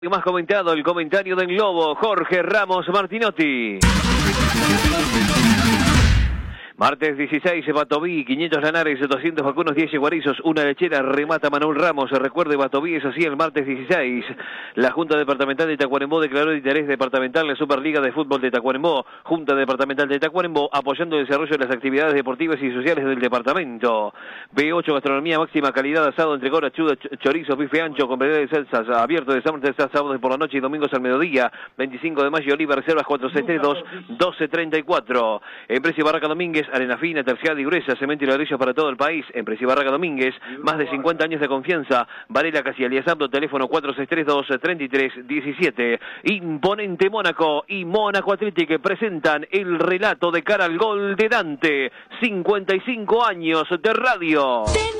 Más comentado, el comentario del Lobo, Jorge Ramos Martinotti. Martes 16, Batoví, 500 lanares, 200 vacunos, 10 guarizos, una lechera, remata Manuel Ramos. Recuerde, Batoví es así el martes 16. La Junta Departamental de Tacuarembó declaró de interés departamental la Superliga de Fútbol de Tacuarembó. Junta Departamental de Tacuarembó apoyando el desarrollo de las actividades deportivas y sociales del departamento. B8, gastronomía máxima calidad, asado, entrecor, achuda, chorizo, bife ancho, con variedad de salsas, abierto de martes a sábados por la noche y domingos al mediodía. 25 de mayo, Oliva, reservas 462-1234. Empresa Barraca Domínguez, arena fina, terciada y gruesa, cemento y ladrillos para todo el país. Empresa Barraca Domínguez, más de 50 años de confianza. Varela Casi Aliasabdo, teléfono 4632-3317. Imponente Mónaco y Mónaco Athletic presentan el relato de cara al gol de Dante. 55 años de radio.